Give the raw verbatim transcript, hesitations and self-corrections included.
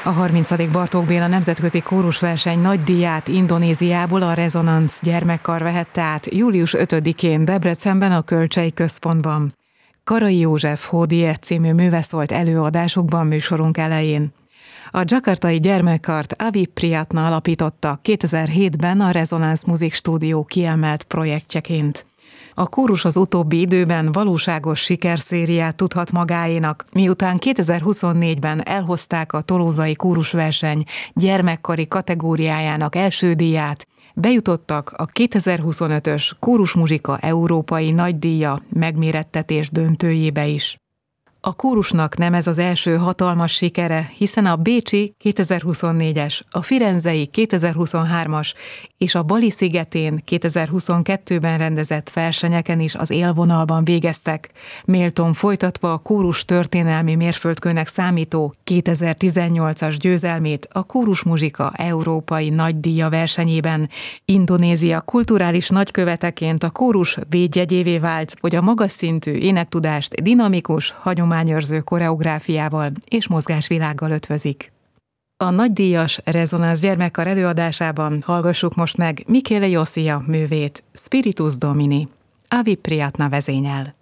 A harmincadik Bartók Béla Nemzetközi Kórusverseny nagydíját Indonéziából a Rezonansz gyermekkar vehette át július ötödikén Debrecenben a Kölcsey Központban. Karai József Hódiet című műve szólt előadásukban műsorunk elején. A dzsakartai gyermekkart Avi Priyatna alapította kétezer-hétben a Rezonansz Music Studio kiemelt projektjeként. A kórus az utóbbi időben valóságos sikerszériát tudhat magáénak, miután kétezer-huszonnégyben elhozták a tolózai kórusverseny gyermekkari kategóriájának első díját, bejutottak a kétezer-huszonötös Kórusmuzsika Európai Nagydíja megmérettetés döntőjébe is. A kórusnak nem ez az első hatalmas sikere, hiszen a bécsi kétezer-huszonnégyes, a firenzei kétezer-huszonhármas és a Bali szigetén kétezer-huszonkettőben rendezett versenyeken is az élvonalban végeztek, méltón folytatva a kórus történelmi mérföldkőnek számító kétezer-tizennyolcas győzelmét a Kórusmuzsika Európai Nagydíja versenyében. Indonézia kulturális nagyköveteként a kórus védjegyévé vált, hogy a magas szintű énektudást dinamikus, hagyományőrző koreográfiával és mozgásvilággal ötvözik. A nagydíjas Rezonansz gyermekkar előadásában hallgassuk most meg Michele Josia művét, Spiritus Domini. Avi Priyatna vezényel.